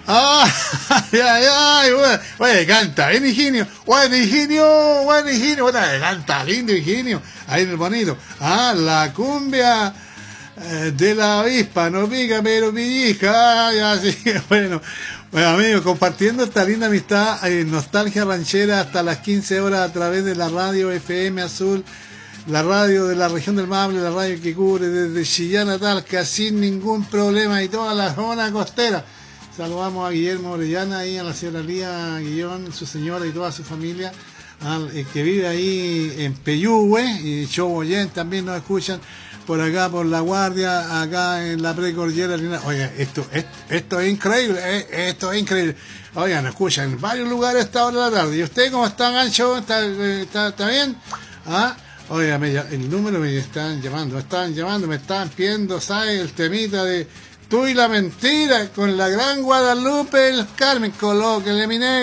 ¡Ay, ay, ay! Oye, canta, bien Higinio. Bueno, Higinio, bueno, Higinio. Bueno, canta, lindo Higinio. Ahí en el bonito. Ah, la cumbia de la avispa, no pica, pero pellizca. Ay, así, bueno. Bueno, amigos, compartiendo esta linda amistad, nostalgia ranchera hasta las 15 horas a través de la radio FM Azul, la radio de la región del Maule, la radio que cubre desde Chillán a Talca sin ningún problema y toda la zona costera. Saludamos a Guillermo Orellana y a la señora Lía Guillón, su señora y toda su familia, que vive ahí en Peyúgue, y Choboyén también nos escuchan por acá, por La Guardia, acá en la precordillera. Oigan, esto es increíble, esto es increíble. Oigan, nos escuchan en varios lugares a esta hora de la tarde. ¿Y usted cómo está, Gancho? ¿Está bien? ¿Ah? Oiga, el número me están llamando, me están pidiendo, ¿sabes? El temita de Tú y la mentira con la gran Guadalupe el Carmen, colóquele mi negro.